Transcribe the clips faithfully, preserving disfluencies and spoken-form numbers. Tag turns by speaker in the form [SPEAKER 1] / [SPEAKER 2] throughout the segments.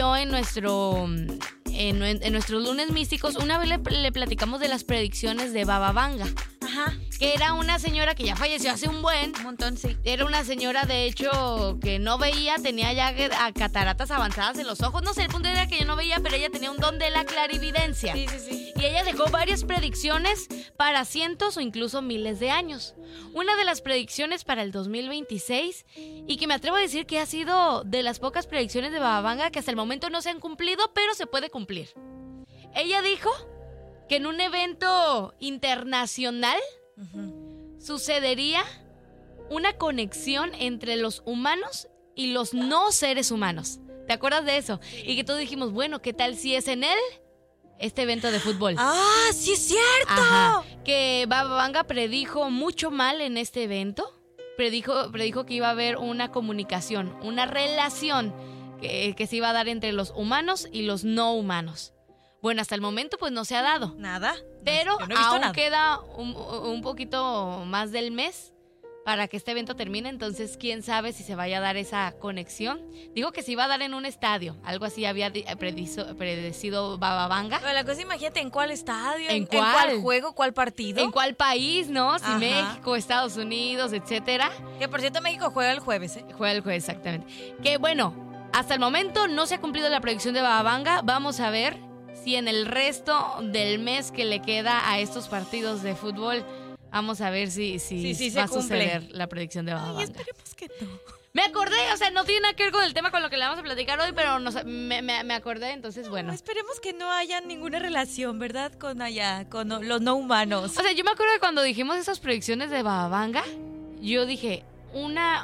[SPEAKER 1] yo en nuestro... En, en nuestros lunes místicos, una vez le, le platicamos de las predicciones de Baba Vanga.
[SPEAKER 2] Ajá.
[SPEAKER 1] Que era una señora que ya falleció hace un buen.
[SPEAKER 2] Un montón, sí.
[SPEAKER 1] Era una señora, de hecho, que no veía, tenía ya cataratas avanzadas en los ojos. No sé, el punto era que yo no veía, pero ella tenía un don de la clarividencia.
[SPEAKER 2] Sí, sí, sí.
[SPEAKER 1] Y ella dejó varias predicciones para cientos o incluso miles de años. Una de las predicciones para el dos mil veintiséis, y que me atrevo a decir que ha sido de las pocas predicciones de Baba Vanga que hasta el momento no se han cumplido, pero se puede cumplir. Ella dijo que en un evento internacional uh-huh. sucedería una conexión entre los humanos y los no seres humanos. ¿Te acuerdas de eso? Sí. Y que todos dijimos, bueno, ¿qué tal si es en él? Este evento de fútbol.
[SPEAKER 2] ¡Ah, sí es cierto!
[SPEAKER 1] Ajá. Que Baba Vanga predijo mucho mal en este evento. Predijo, predijo que iba a haber una comunicación, una relación que, que se iba a dar entre los humanos y los no humanos. Bueno, hasta el momento pues no se ha dado.
[SPEAKER 2] Nada.
[SPEAKER 1] Pero
[SPEAKER 2] no, no
[SPEAKER 1] aún
[SPEAKER 2] nada.
[SPEAKER 1] queda un, un poquito más del mes para que este evento termine, entonces quién sabe si se vaya a dar esa conexión. Digo que se iba a dar en un estadio, algo así había prediso, predecido Baba Vanga.
[SPEAKER 2] Pero la cosa, imagínate, ¿en cuál estadio?
[SPEAKER 1] ¿En,
[SPEAKER 2] ¿En
[SPEAKER 1] cuál?
[SPEAKER 2] ¿En cuál juego? ¿Cuál partido?
[SPEAKER 1] ¿En cuál país, no? Si
[SPEAKER 2] Ajá.
[SPEAKER 1] México, Estados Unidos, etcétera.
[SPEAKER 2] Que por cierto México juega el jueves, ¿eh?
[SPEAKER 1] Juega el jueves, exactamente. Que bueno, hasta el momento no se ha cumplido la predicción de Baba Vanga. Vamos a ver si en el resto del mes que le queda a estos partidos de fútbol, vamos a ver si, si,
[SPEAKER 2] sí, sí,
[SPEAKER 1] va a
[SPEAKER 2] cumple.
[SPEAKER 1] suceder la predicción de Baba Vanga.
[SPEAKER 2] Ay, esperemos que no.
[SPEAKER 1] Me acordé, o sea, no tiene nada que ver con el tema con lo que le vamos a platicar hoy, pero nos, me, me, me acordé, entonces bueno.
[SPEAKER 2] No, esperemos que no haya ninguna relación, ¿verdad? Con allá, con no, los no humanos.
[SPEAKER 1] O sea, yo me acuerdo que cuando dijimos esas predicciones de Baba Vanga, yo dije, una,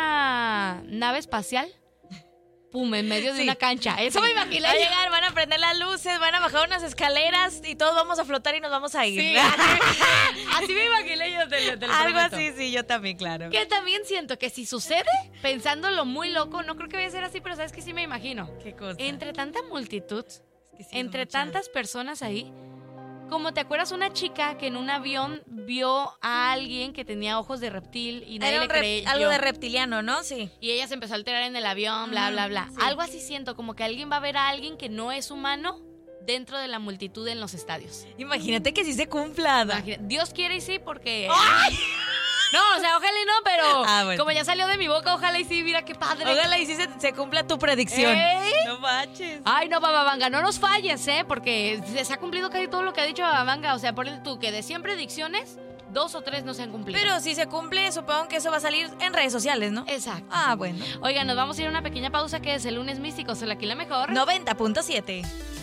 [SPEAKER 1] una nave espacial, pum, en medio de
[SPEAKER 2] sí.
[SPEAKER 1] una cancha. Eso me imaginé.
[SPEAKER 2] Va a llegar, van a prender las luces, van a bajar unas escaleras y todos vamos a flotar y nos vamos a ir.
[SPEAKER 1] Sí, así, así me imaginé yo. Te, te lo
[SPEAKER 2] Algo
[SPEAKER 1] prometo.
[SPEAKER 2] así, sí, yo también, claro.
[SPEAKER 1] Que también siento que si sucede, pensándolo muy loco, no creo que vaya a ser así, pero sabes que sí me imagino.
[SPEAKER 2] ¿Qué cosa?
[SPEAKER 1] Entre tanta multitud,
[SPEAKER 2] es que sí,
[SPEAKER 1] entre
[SPEAKER 2] mucha.
[SPEAKER 1] tantas personas ahí, como te acuerdas una chica que en un avión vio a alguien que tenía ojos de reptil y nadie
[SPEAKER 2] Era
[SPEAKER 1] le
[SPEAKER 2] un rep-
[SPEAKER 1] creyó.
[SPEAKER 2] algo de reptiliano, ¿no? Sí.
[SPEAKER 1] Y ella se empezó a alterar en el avión, bla, bla, bla.
[SPEAKER 2] Sí.
[SPEAKER 1] Algo así siento, como que alguien va a ver a alguien que no es humano dentro de la multitud en los estadios.
[SPEAKER 2] Imagínate que sí se cumpla.
[SPEAKER 1] Imagina- Dios quiere y sí, porque...
[SPEAKER 2] ¡Ay!
[SPEAKER 1] No, o sea, ojalá y no, pero
[SPEAKER 2] Ah, bueno.
[SPEAKER 1] como ya salió de mi boca, ojalá y sí, mira qué padre.
[SPEAKER 2] Ojalá y sí se, se cumpla tu predicción.
[SPEAKER 1] ¿Eh?
[SPEAKER 2] No manches.
[SPEAKER 1] Ay, no, Baba Vanga, no nos falles, ¿eh? Porque se ha cumplido casi todo lo que ha dicho Baba Vanga. O sea, por el tú, que de cien predicciones, dos o tres no se han cumplido.
[SPEAKER 2] Pero si se cumple, supongo que eso va a salir en redes sociales, ¿no?
[SPEAKER 1] Exacto.
[SPEAKER 2] Ah, bueno.
[SPEAKER 1] Oigan, nos vamos a ir a una pequeña pausa que es el lunes místico. Solo aquí la mejor.
[SPEAKER 2] noventa punto siete.